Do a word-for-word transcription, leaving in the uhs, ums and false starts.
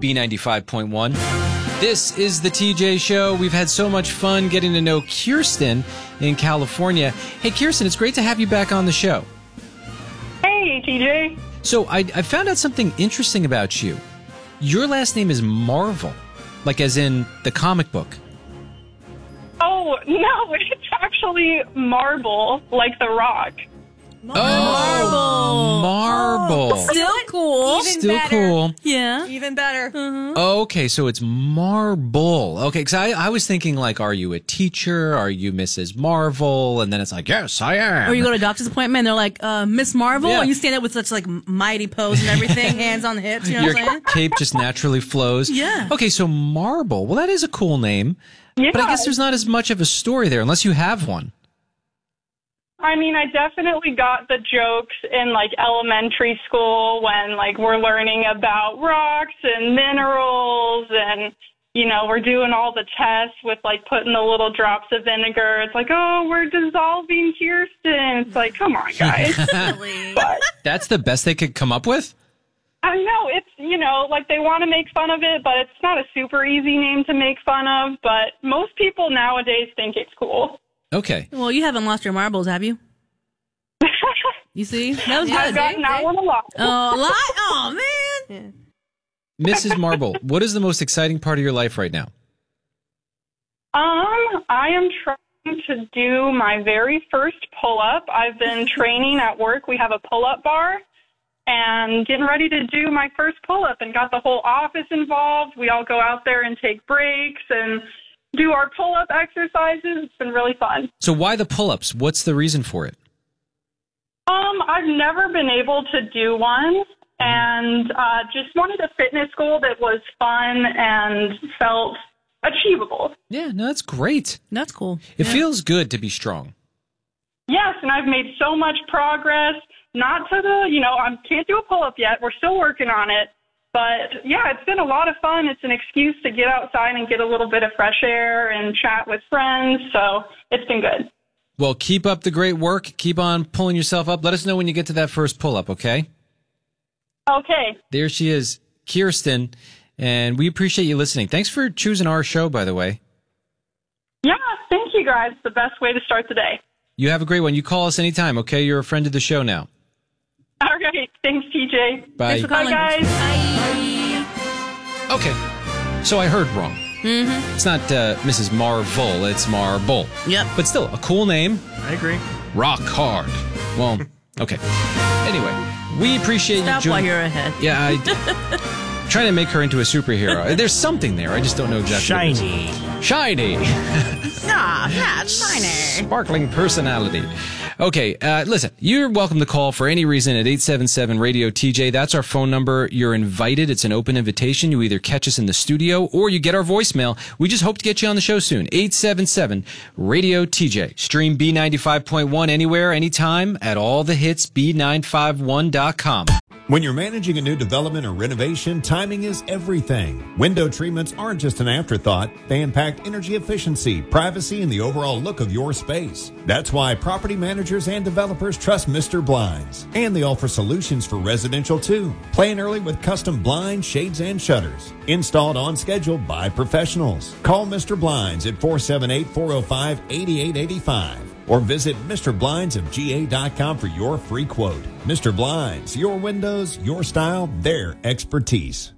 B ninety-five point one. This is the T J Show. We've had so much fun getting to know Kirsten in California. Hey, Kirsten, it's great to have you back on the show. Hey, T J. So I, I found out something interesting about you. Your last name is Marvel, like as in the comic book. Oh, no, it's actually Marble, like The Rock. Oh, Marble. Oh, still cool. Even Still better. cool. Yeah. Even better. Mm-hmm. Okay, so it's Marble. Okay, because I, I was thinking, like, are you a teacher? Are you Missus Marvel? And then it's like, yes, I am. Or you go to a doctor's appointment and they're like, uh, Miss Marvel, Yeah. and you stand up with such like mighty pose and everything, hands on the hips, you know Your what I'm saying? cape just naturally flows. Yeah. Okay, so Marble. Well, that is a cool name. Yeah. But I guess there's not as much of a story there, unless you have one. I mean, I definitely got the jokes in, like, elementary school when, like, we're learning about rocks and minerals and, you know, we're doing all the tests with, like, putting the little drops of vinegar. It's like, oh, we're dissolving Kirsten. It's like, come on, guys. But That's the best they could come up with? I know it's, you know, like they want to make fun of it, but it's not a super easy name to make fun of. But most people nowadays think it's cool. Okay. Well, you haven't lost your marbles, have you? You see? That was I've good. gotten that one a lot. Oh, a lot? Oh, man. Missus Marble, what is the most exciting part of your life right now? Um, I am trying to do my very first pull-up. I've been training at work. We have a pull-up bar. And getting ready to do my first pull-up and got the whole office involved. We all go out there and take breaks and do our pull-up exercises. It's been really fun. So why the pull-ups? What's the reason for it? Um, I've never been able to do one, and uh, just wanted a fitness goal that was fun and felt achievable. Yeah, no, that's great. That's cool. It Yeah. feels good to be strong. Yes, and I've made so much progress. Not to the, you know, I can't do a pull-up yet. We're still working on it. But, yeah, it's been a lot of fun. It's an excuse to get outside and get a little bit of fresh air and chat with friends. So it's been good. Well, keep up the great work. Keep on pulling yourself up. Let us know when you get to that first pull-up, okay? Okay. There she is, Kirsten, and we appreciate you listening. Thanks for choosing our show, by the way. Yeah, thank you, guys. It's the best way to start the day. You have a great one. You call us anytime, okay? You're a friend of the show now. All right. Thanks, T J. Bye. Thanks for Bye, calling. guys. Bye. Okay, so I heard wrong. Mm-hmm. It's not uh, Missus Marvel, it's Marble. Yep. But still, a cool name. I agree. Rock hard. Well, okay. Anyway, we appreciate Stop you while joining. you're ahead. Yeah, I trying to make her into a superhero. There's something there. I just don't know exactly. what it is. Shiny. Shiny. Ah, yeah, shiny. Sparkling personality. Okay, uh, listen, you're welcome to call for any reason at eight seven seven radio T J. That's our phone number. You're invited. It's an open invitation. You either catch us in the studio or you get our voicemail. We just hope to get you on the show soon. eight seven seven radio T J. Stream B ninety-five point one anywhere, anytime at all the hits B nine five one dot com. When you're managing a new development or renovation, timing is everything. Window treatments aren't just an afterthought. They impact energy efficiency, privacy, and the overall look of your space. That's why property managers and developers trust Mister Blinds. And they offer solutions for residential too. Plan early with custom blinds, shades, and shutters. Installed on schedule by professionals. Call Mister Blinds at four seven eight, four oh five, eight eight eight five. Or visit Mister Blinds of G A dot com for your free quote. Mister Blinds, your windows, your style, their expertise.